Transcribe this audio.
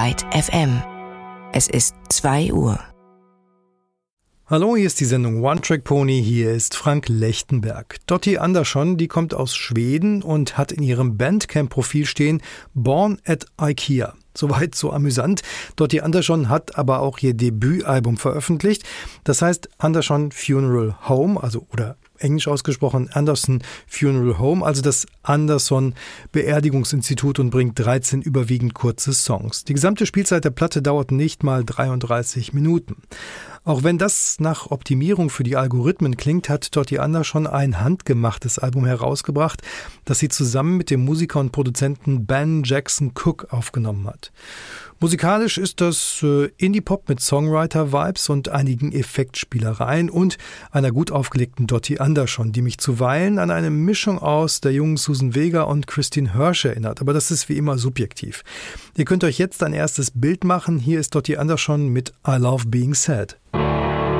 Byte FM. Es ist 2 Uhr. Hallo, hier ist die Sendung One Track Pony, hier ist Frank Lechtenberg. Dottie Andersson, die kommt aus Schweden und hat in ihrem Bandcamp-Profil stehen Born at Ikea. Soweit so amüsant. Dottie Andersson hat aber auch ihr Debütalbum veröffentlicht. Das heißt Andersson Funeral Home, oder englisch ausgesprochen Anderson Funeral Home, also das Andersson Beerdigungsinstitut, und bringt 13 überwiegend kurze Songs. Die gesamte Spielzeit der Platte dauert nicht mal 33 Minuten. Auch wenn das nach Optimierung für die Algorithmen klingt, hat Dottie Andersson ein handgemachtes Album herausgebracht, das sie zusammen mit dem Musiker und Produzenten Ben Jackson Cook aufgenommen hat. Musikalisch ist das Indie-Pop mit Songwriter-Vibes und einigen Effektspielereien und einer gut aufgelegten Dottie Andersson, die mich zuweilen an eine Mischung aus der jungen Susan Vega und Christine Hirsch erinnert. Aber das ist wie immer subjektiv. Ihr könnt euch jetzt ein erstes Bild machen. Hier ist Dottie Andersson mit I Love Being Sad.